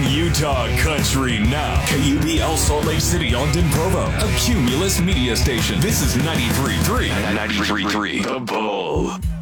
Utah country now. KUPL Salt Lake City, Ogden, Provo. A Cumulus media station. This is 93.3. 93.3 The Bull.